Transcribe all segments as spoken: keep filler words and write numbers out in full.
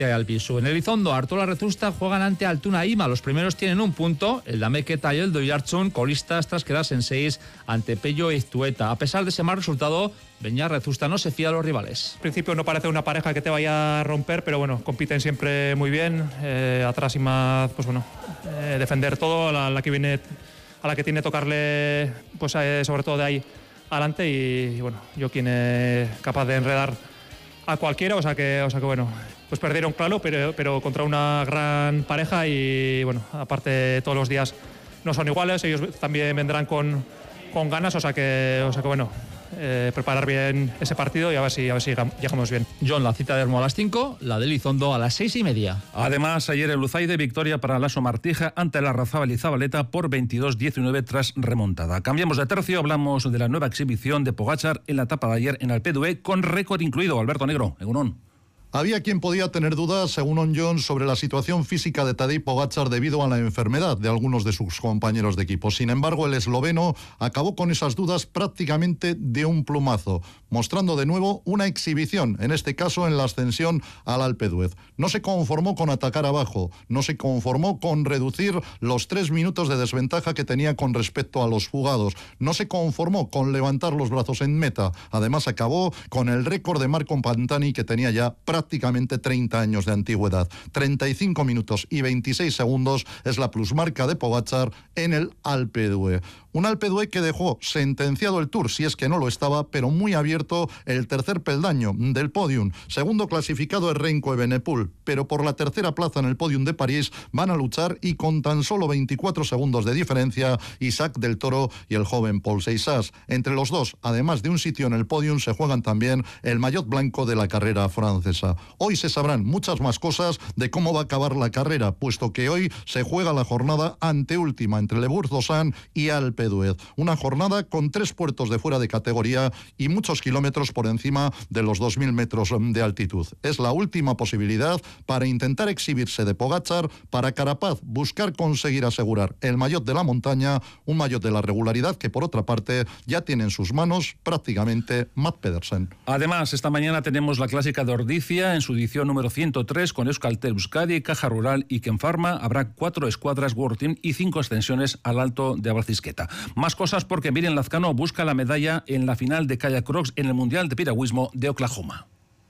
Albisu. En Elizondo, Artola Rezusta juegan ante Altuna Ima. Los primeros tienen un punto, el Damequeta y el Doyartzun, colistas tras quedarse en seis ante Pello e Iztueta. A pesar de ese mal resultado, Beñat Rezusta no se fía de los rivales. Al principio no parece una pareja que te vaya a romper, pero bueno, compiten siempre muy bien. Eh, atrás y más, pues bueno, eh, defender todo, a la, la que viene, a la que tiene que tocarle, pues eh, sobre todo de ahí adelante y, y bueno, yo quien es capaz de enredar a cualquiera, o sea que, o sea que bueno, pues perdieron claro, pero, pero contra una gran pareja y bueno, aparte todos los días no son iguales, ellos también vendrán con, con ganas, o sea que, o sea que bueno, eh, preparar bien ese partido y a ver si, a ver si llegamos bien. John, la cita de Hermo a las cinco, la de Elizondo a las seis y media. Además, ayer en Luzaide, victoria para Lasso Martija ante la Razabal y Zabaleta por veintidós diecinueve tras remontada. Cambiamos de tercio, hablamos de la nueva exhibición de Pogačar en la etapa de ayer en Alpe d'Huez con récord incluido. Alberto Negro, Egunon. Había quien podía tener dudas, según On Jones, sobre la situación física de Tadej Pogačar debido a la enfermedad de algunos de sus compañeros de equipo. Sin embargo, el esloveno acabó con esas dudas prácticamente de un plumazo, mostrando de nuevo una exhibición, en este caso en la ascensión al Alpe d'Huez. No se conformó con atacar abajo, no se conformó con reducir los tres minutos de desventaja que tenía con respecto a los fugados, no se conformó con levantar los brazos en meta. Además, acabó con el récord de Marco Pantani, que tenía ya prácticamente prácticamente treinta años de antigüedad. treinta y cinco minutos y veintiséis segundos es la plusmarca de Pogačar en el Alpe d'Huez. Un Alpe d'Huez que dejó sentenciado el Tour, si es que no lo estaba, pero muy abierto el tercer peldaño del podium. Segundo clasificado es Remco Evenepoel, pero por la tercera plaza en el podium de París van a luchar y con tan solo veinticuatro segundos de diferencia, Isaac del Toro y el joven Paul Seixas. Entre los dos, además de un sitio en el podium, se juegan también el maillot blanco de la carrera francesa. Hoy se sabrán muchas más cosas de cómo va a acabar la carrera, puesto que hoy se juega la jornada anteúltima entre Le Bourg-d'Oisans y Alpe d'Huez. Una jornada con tres puertos de fuera de categoría y muchos kilómetros por encima de los dos mil metros de altitud. Es la última posibilidad para intentar exhibirse de Pogačar, para Carapaz buscar conseguir asegurar el maillot de la montaña, un maillot de la regularidad que por otra parte ya tiene en sus manos prácticamente Matt Pedersen. Además, esta mañana tenemos la clásica de Ordizia en su edición número ciento tres con Euskaltel Euskadi, Caja Rural y Kenfarma. Habrá cuatro escuadras World Team y cinco ascensiones al Alto de Abalcisqueta. Más cosas porque Miren Lazcano busca la medalla en la final de kayak cross en el Mundial de Piragüismo de Oklahoma.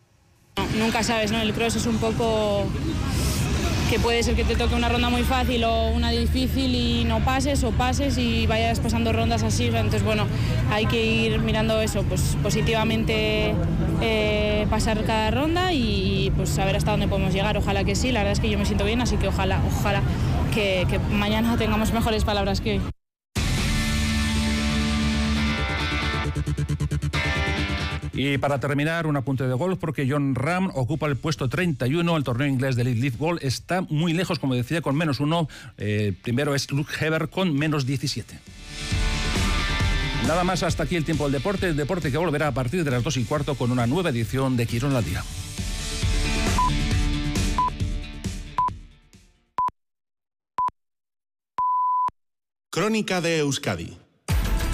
Nunca sabes, ¿no? El cross es un poco que puede ser que te toque una ronda muy fácil o una difícil y no pases o pases y vayas pasando rondas así. Entonces, bueno, hay que ir mirando eso, pues positivamente eh, pasar cada ronda y pues saber hasta dónde podemos llegar. Ojalá que sí, la verdad es que yo me siento bien, así que ojalá, ojalá que, que mañana tengamos mejores palabras que hoy. Y para terminar, un apunte de golf, porque Jon Rahm ocupa el puesto treinta y uno. El torneo inglés de Leaf Golf está muy lejos, como decía, con menos uno. Eh, primero es Luke Heber con menos diecisiete. Nada más, hasta aquí el tiempo del deporte. El deporte que volverá a partir de las dos y cuarto con una nueva edición de Quirón al Día. Crónica de Euskadi